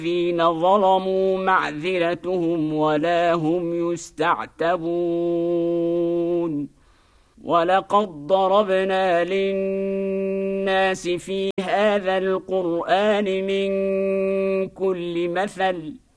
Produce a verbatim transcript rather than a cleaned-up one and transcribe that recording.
الذين ظلموا معذرتهم ولا هم يستعتبون ولقد ضربنا للناس في هذا القرآن من كل مثل